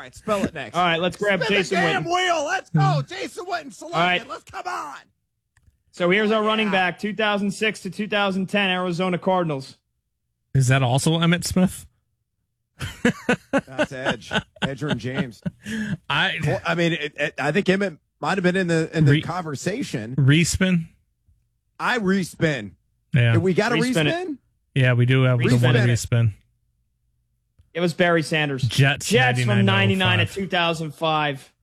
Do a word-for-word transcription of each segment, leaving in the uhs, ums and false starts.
right, spell it next. All right, let's grab Spin Jason the damn Witten. wheel. Let's go. Jason Witten, select All right. it. Let's come on. So here's our Oh, running yeah. back, two thousand six to two thousand ten, Arizona Cardinals. Is that also Emmitt Smith? That's Edge. Edger and James. I Well, I mean, it, it, I think Emmett might have been in the in the Re- conversation. respin. I respin. Yeah, We got a Respin respin? it. yeah, we do have the Respin one it. respin. It was Barry Sanders. Jets, Jets from ninety-nine to to two thousand five.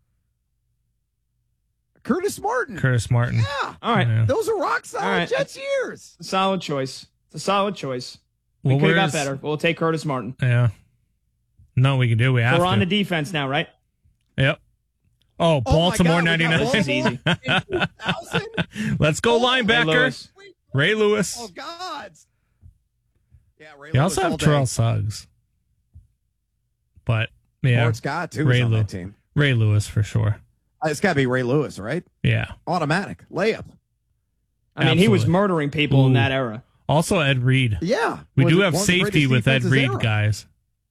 Curtis Martin. Curtis Martin. Yeah. All right. Yeah. Those are rock solid All right. Jets years. Solid choice. It's a solid choice. We Well, could have got where's- better. We'll take Curtis Martin. Yeah. No, we can do. We have We're to. on the defense now, right? Yep. Oh, Oh, Baltimore my God, we got ninety-nine. This is easy. Baltimore in two thousand? Let's go, Oh, Ray linebacker. Lewis. Ray Lewis. Oh, God. Yeah, Ray You Lewis also all have day. Terrell Suggs. But, yeah, Lawrence Scott, too, Ray was on Lew- that team. Ray Lewis for sure. Uh, It's got to be Ray Lewis, right? Yeah. Automatic. Layup. I mean, he was Absolutely. murdering people in Ooh. that era. Also, Ed Reed. Yeah. We Was do it have one of the safety greatest with Ed defenses Reed, era? guys.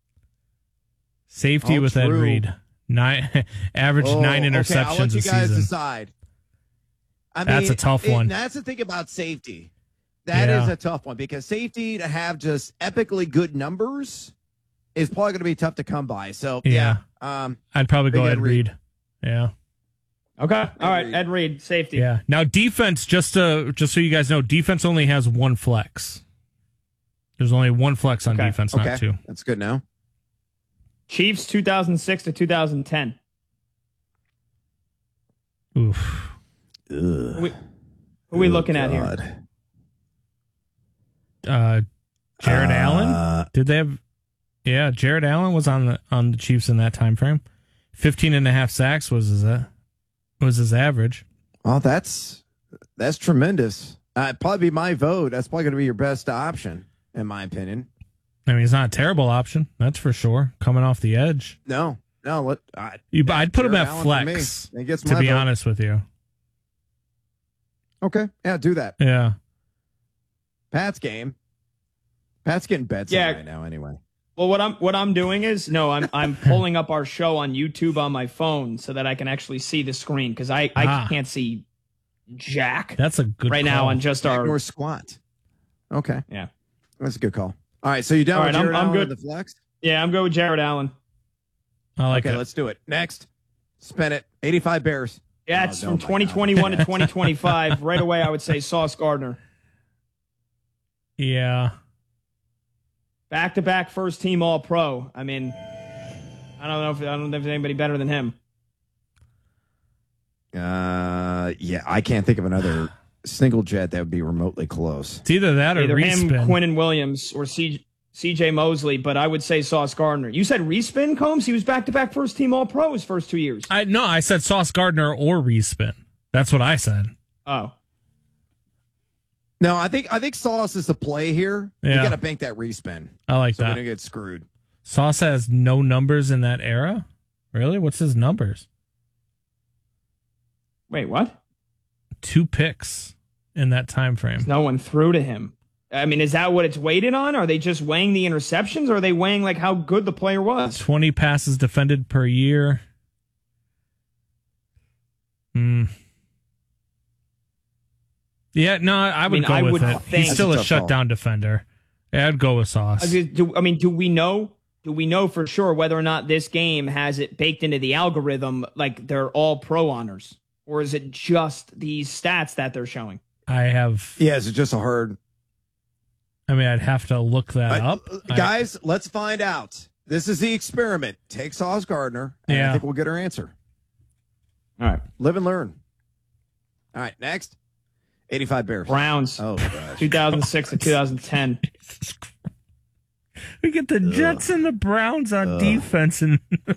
Safety Oh, with Ed true. Reed. Nine, average Oh, nine okay, I'll interceptions let you a guys season. decide. I mean, That's a tough it- one. That's the thing about safety. That is Yeah. a tough one because safety to have just epically good numbers is probably going to be tough to come by. So yeah, um, I'd probably Big go Ed Ed Reed. Reed. Yeah. Okay. All right. Reed. Ed Reed, safety. Yeah. Now defense, just to just so you guys know, defense only has one flex. There's only one flex on Okay. defense, okay, not two. that's good now. Chiefs two thousand six to two thousand ten. Oof. Who we, who we looking at here? Uh, Jared Uh, Allen? Did they have? Yeah, Jared Allen was on the on the Chiefs in that time frame. Fifteen and a half sacks was his uh, was his average. Oh, that's that's tremendous. Uh, it'd probably be my vote. That's probably going to be your best option, in my opinion. I mean, he's not a terrible option, that's for sure. Coming off the edge, No, no. Let, I, you, I'd put him Jared at Allen for me. flex. It gets To my be vote. honest with you, Okay, yeah, do that. yeah. Pat's game. Pat's getting bets Yeah. right now, anyway. Well, what I'm what I'm doing is no, I'm I'm pulling up our show on YouTube on my phone so that I can actually see the screen because I, I Ah. can't see jack That's a good right call. now on just Jack our North squat. Okay, yeah that's a good call. All right, so you down All with right, I'm- Jared I'm Allen good. in the flex? yeah. I'm going with Jared Allen. I like Okay, it. let's do it. Next, spin it. eighty-five Bears. Yeah, Oh, it's no, from my twenty twenty-one to God. twenty twenty-five. Right away, I would say Sauce Gardner. Yeah. Back to back first team All Pro. I mean, I don't know if I don't know if there's anybody better than him. Uh, yeah, I can't think of another single jet that would be remotely close. It's either that or Either him, respin. Quinnen Williams, or C- CJ Mosley, but I would say Sauce Gardner. You said respin, Combs? He was back to back first team All Pro his first two years. I no, I said Sauce Gardner or respin. That's what I said. Oh. No, I think I think Sauce is the play here. You Yeah. got to bank that respin, I like so we that. don't get screwed. Sauce has no numbers in that era. Really? What's his numbers? Wait, what? Two picks in that time frame. No one threw to him. I mean, is that what it's weighted on? Are they just weighing the interceptions, or are they weighing like how good the player was? twenty passes defended per year. Hmm. Yeah, no, I would mean, go I with would it. think- He's still a That's a tough call. shutdown defender. Yeah, I'd go with Sauce. I mean, do, I mean, do we know? Do we know for sure whether or not this game has it baked into the algorithm, like they're all pro honors, or is it just these stats that they're showing? I have. Yeah, is it just a hard? I mean, I'd have to look that Uh, up. I- guys, let's find out. This is the experiment. Take Sauce Gardner, and Yeah. I think we'll get our answer. All right, Live and learn. All right, next, eighty-five Bears. Browns, Oh gosh. two thousand six to two thousand ten. we get the Jets and the Browns on Ugh. defense, and uh,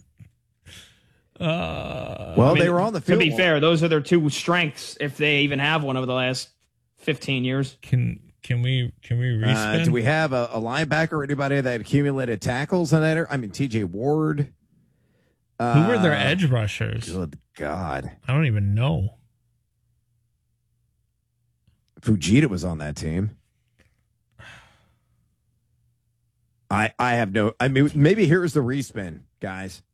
Well, I mean, they were on the To field. be more. fair, those are their two strengths, if they even have one over the last fifteen years. can can we can we Uh, respin? do we have a, a linebacker or anybody that accumulated tackles in that? Area? I mean, T J Ward. Uh, Who were their edge rushers? Good God. I don't even know. Fujita was on that team. I I have no. I mean, maybe here's the respin, guys.